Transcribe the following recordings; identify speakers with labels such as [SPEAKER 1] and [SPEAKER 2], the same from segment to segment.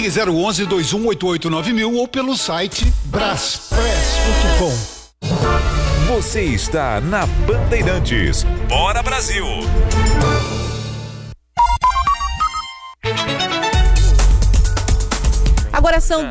[SPEAKER 1] Ligue 011-2188-9000 ou pelo site braspress.com.
[SPEAKER 2] Você está na Bandeirantes. Bora Brasil!
[SPEAKER 3] Agora são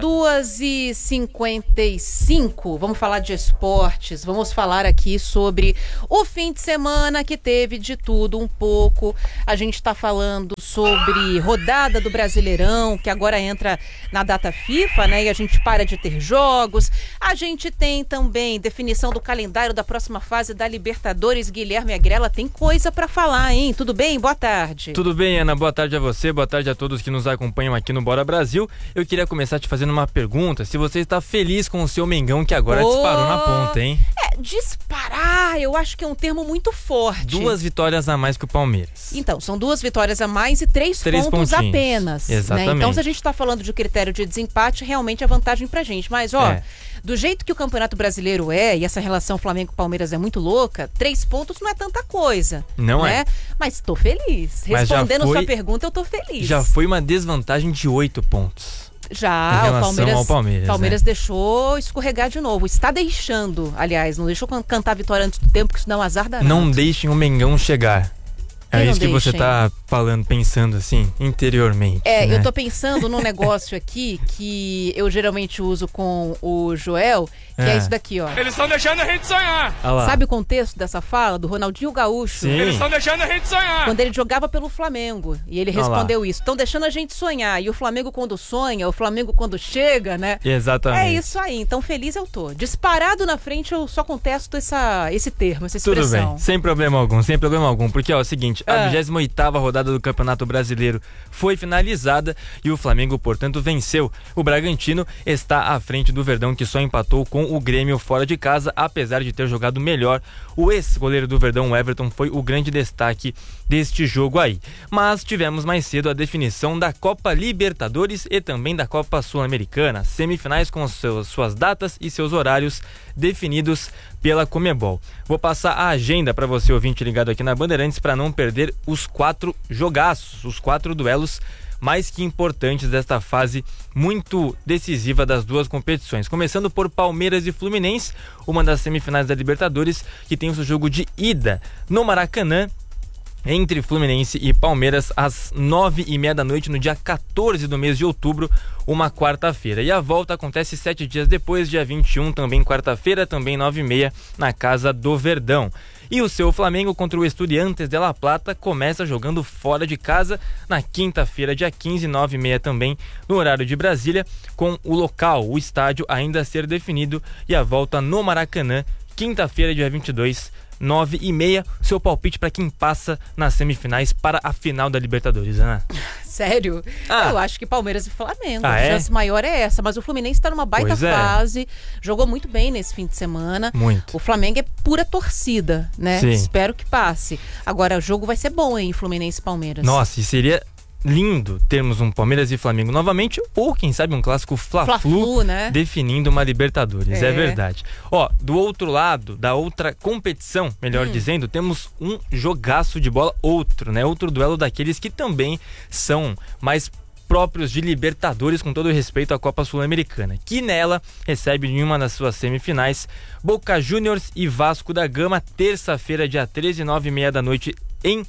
[SPEAKER 3] 2h55, vamos falar de esportes, vamos falar aqui sobre o fim de semana que teve de tudo um pouco. A gente está falando sobre rodada do Brasileirão, que agora entra na data FIFA, né? E a gente para de ter jogos. A gente tem também definição do calendário da próxima fase da Libertadores. Guilherme Agrela tem coisa para falar, hein? Tudo bem? Boa tarde.
[SPEAKER 4] Tudo bem, Ana? Boa tarde a você, boa tarde a todos que nos acompanham aqui no Bora Brasil. Eu queria começar te fazendo uma pergunta, se você está feliz com o seu Mengão que agora disparou na ponta, hein?
[SPEAKER 3] Disparar, eu acho que é um termo muito forte.
[SPEAKER 4] 2 vitórias a mais que o Palmeiras.
[SPEAKER 3] Então, são 2 vitórias a mais e 3 pontos apenas.
[SPEAKER 4] Exatamente.
[SPEAKER 3] Né? Então, se a gente está falando de critério de desempate, realmente é vantagem pra gente. Mas, do jeito que o Campeonato Brasileiro e essa relação Flamengo-Palmeiras é muito louca, 3 pontos não é tanta coisa.
[SPEAKER 4] Não
[SPEAKER 3] né?
[SPEAKER 4] é.
[SPEAKER 3] Mas tô feliz. Respondendo sua pergunta, eu tô feliz.
[SPEAKER 4] Já foi uma desvantagem de 8 pontos.
[SPEAKER 3] Já,
[SPEAKER 4] o Palmeiras
[SPEAKER 3] deixou escorregar de novo. Está deixando, aliás, não deixou cantar a vitória antes do tempo, porque isso dá um azar danado.
[SPEAKER 4] Não deixem o Mengão chegar. É isso que você tá falando, pensando assim, interiormente. Né?
[SPEAKER 3] Eu tô pensando num negócio aqui que eu geralmente uso com o Joel, que é isso daqui, ó.
[SPEAKER 5] Eles estão deixando a gente sonhar.
[SPEAKER 3] Sabe o contexto dessa fala do Ronaldinho Gaúcho?
[SPEAKER 4] Sim.
[SPEAKER 5] Eles estão deixando a gente sonhar.
[SPEAKER 3] Quando ele jogava pelo Flamengo. E ele respondeu isso. Estão deixando a gente sonhar. E o Flamengo quando sonha, o Flamengo quando chega, né?
[SPEAKER 4] Exatamente.
[SPEAKER 3] É isso aí. Então feliz eu tô. Disparado na frente, eu só contesto esse termo, essa expressão.
[SPEAKER 4] Tudo bem, sem problema algum. Porque, é o seguinte, a 28ª rodada do Campeonato Brasileiro foi finalizada e o Flamengo, portanto, venceu. O Bragantino está à frente do Verdão, que só empatou com o Grêmio fora de casa, apesar de ter jogado melhor. O ex-goleiro do Verdão, o Everton, foi o grande destaque deste jogo aí. Mas tivemos mais cedo a definição da Copa Libertadores e também da Copa Sul-Americana, semifinais com suas datas e seus horários definidos pela Conmebol. Vou passar a agenda para você, ouvinte ligado aqui na Bandeirantes, para não perder os 4 jogaços, os 4 duelos mais que importantes desta fase muito decisiva das duas competições. Começando por Palmeiras e Fluminense, uma das semifinais da Libertadores, que tem o seu jogo de ida no Maracanã, entre Fluminense e Palmeiras, às 9h30 da noite, no dia 14 do mês de outubro, uma quarta-feira. E a volta acontece 7 dias depois, dia 21, também quarta-feira, também 9h30, na casa do Verdão. E o seu Flamengo contra o Estudiantes de La Plata começa jogando fora de casa na quinta-feira, dia 15, 9h30 também, no horário de Brasília, com o local, o estádio ainda a ser definido, e a volta no Maracanã, quinta-feira, dia 22, 9h30. Seu palpite para quem passa nas semifinais para a final da Libertadores, Ana?
[SPEAKER 3] Sério? Eu acho que Palmeiras e Flamengo. A chance maior é essa, mas o Fluminense está numa baita fase, jogou muito bem nesse fim de semana.
[SPEAKER 4] Muito.
[SPEAKER 3] O Flamengo é pura torcida, né?
[SPEAKER 4] Sim.
[SPEAKER 3] Espero que passe. Agora, o jogo vai ser bom, hein? Fluminense e Palmeiras.
[SPEAKER 4] Nossa, e seria lindo termos um Palmeiras e Flamengo novamente, ou quem sabe um clássico Fla-Flu,
[SPEAKER 3] né?
[SPEAKER 4] Definindo uma Libertadores, é verdade. Do outro lado, da outra competição, melhor dizendo, temos um jogaço de bola, outro duelo daqueles que também são mais próprios de Libertadores, com todo respeito à Copa Sul-Americana, que nela recebe em uma das suas semifinais Boca Juniors e Vasco da Gama, terça-feira, dia 13, 9h30 da noite, em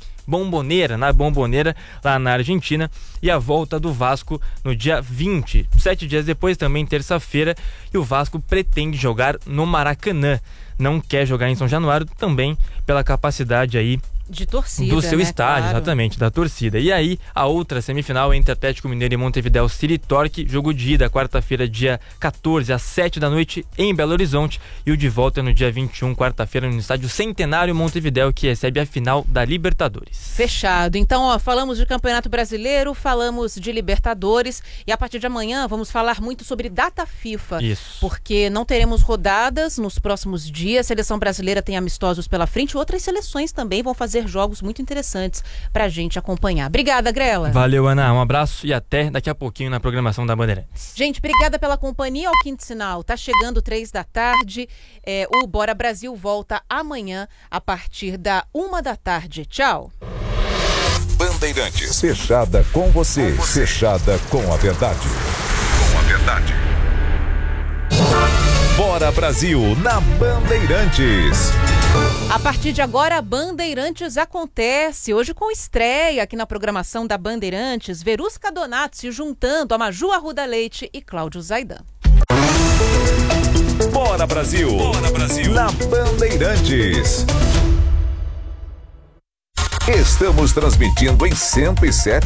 [SPEAKER 4] na Bombonera, lá na Argentina, e a volta do Vasco no dia 20, 7 dias depois, também terça-feira, e o Vasco pretende jogar no Maracanã, não quer jogar em São Januário, também pela capacidade aí
[SPEAKER 3] de torcida,
[SPEAKER 4] do seu estádio, claro. Exatamente, da torcida. E aí, a outra semifinal entre Atlético Mineiro e Montevidéu City Torque, jogo de ida, quarta-feira, dia 14, às 7 da noite, em Belo Horizonte, e o de volta no dia 21, quarta-feira, no estádio Centenário Montevidéu, que recebe a final da Libertadores.
[SPEAKER 3] Fechado. Então, falamos de Campeonato Brasileiro, falamos de Libertadores, e a partir de amanhã vamos falar muito sobre data FIFA.
[SPEAKER 4] Isso.
[SPEAKER 3] Porque não teremos rodadas nos próximos dias, a seleção brasileira tem amistosos pela frente, outras seleções também vão fazer jogos muito interessantes pra gente acompanhar. Obrigada, Grela.
[SPEAKER 4] Valeu, Ana. Um abraço e até daqui a pouquinho na programação da Bandeirantes.
[SPEAKER 3] Gente, obrigada pela companhia ao Quinto Sinal. Tá chegando 3 da tarde. O Bora Brasil volta amanhã a partir da 1 da tarde. Tchau.
[SPEAKER 2] Bandeirantes. Fechada com você. Fechada com a verdade. Com a verdade. Bora Brasil na Bandeirantes.
[SPEAKER 3] A partir de agora, a Bandeirantes acontece. Hoje com estreia aqui na programação da Bandeirantes, Verusca Donato se juntando a Maju Arruda Leite e Cláudio Zaidan.
[SPEAKER 2] Bora Brasil. Bora Brasil. Na Bandeirantes. Estamos transmitindo em 107